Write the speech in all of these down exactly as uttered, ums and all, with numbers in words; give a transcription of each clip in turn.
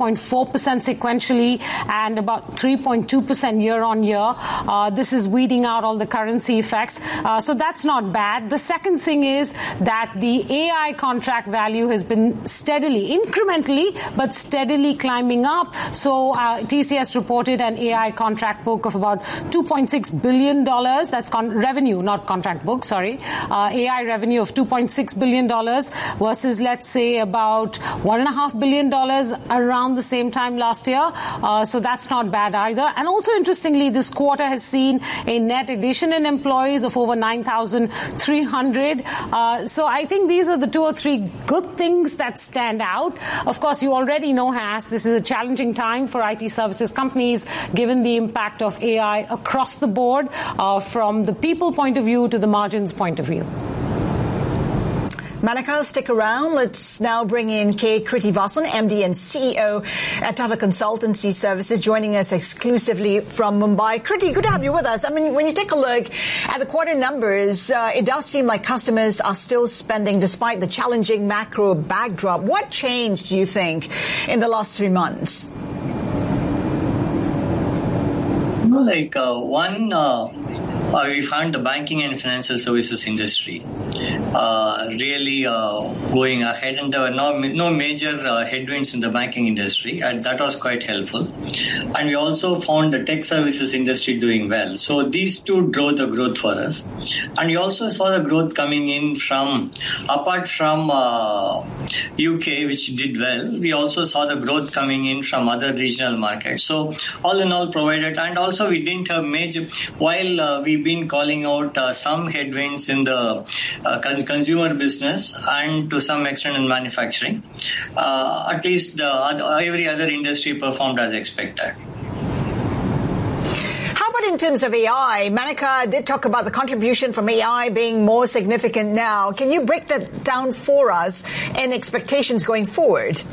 point four percent sequentially and about three point two percent year on year. Uh, this is weeding out all the currency effects. Uh, so that's not bad. The second thing is that the A I contract value has been steadily, incrementally, but steadily climbing up. So uh, T C S reported an A I contract book of about two point six billion dollars. That's con- revenue, not contract book, sorry. Uh, A I revenue of two point six billion dollars versus, let's say, about one point five billion dollars around the same time last year. Uh, so that's not bad either. And also, interestingly, this quarter has seen a net addition in employees of over nine thousand three hundred. Uh, so I think these are the two or three good things that stand out. Of course, you already know, Has, this is a challenging time for I T services companies, given the impact of A I across the board, uh, from the people point of view to the margins point of view. Manaka, stick around. Let's now bring in K. Krithivasan, M D and C E O at Tata Consultancy Services, joining us exclusively from Mumbai. Krithi, good to have you with us. I mean, when you take a look at the quarter numbers, uh, it does seem like customers are still spending despite the challenging macro backdrop. What changed, do you think, in the last three months? Well, like uh, one, uh, uh, we found the banking and financial services industry uh, really uh, going ahead, and there were no, no major uh, headwinds in the banking industry, and that was quite helpful. And we also found the tech services industry doing well. So these two drove the growth for us. And we also saw the growth coming in from, apart from uh, U K, which did well, we also saw the growth coming in from other regional markets. So all in all provided, and also we didn't have major, while uh, we've been calling out uh, some headwinds in the uh, con- consumer business and to some extent in manufacturing, uh, at least the other, every other industry performed as expected. How about in terms of A I? Manaka did talk about the contribution from A I being more significant now. Can you break that down for us and expectations going forward?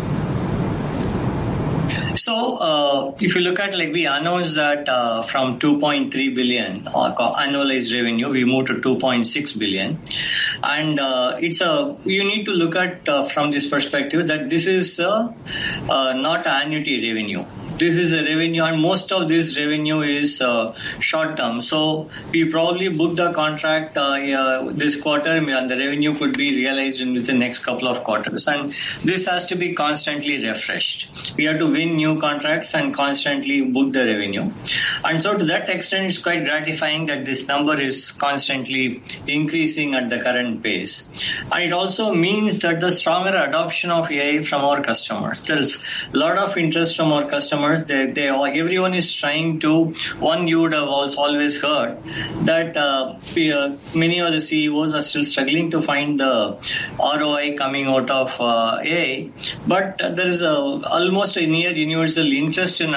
So, uh, if you look at, like, we announced that uh, from two point three billion uh, annualized revenue, we moved to two point six billion. And uh, it's a, you need to look at uh, from this perspective that this is uh, uh, not annuity revenue. This is a revenue, and most of this revenue is uh, short term. So we probably book the contract uh, uh, this quarter, and the revenue could be realized in the next couple of quarters. And this has to be constantly refreshed. We have to win new contracts and constantly book the revenue. And so to that extent, it's quite gratifying that this number is constantly increasing at the current pace. And it also means that the stronger adoption of A I from our customers. There's a lot of interest from our customers. They, they, everyone is trying to, one, you would have also always heard that uh, many of the C E Os are still struggling to find the R O I coming out of uh, A I, but there is a, almost a near universal interest in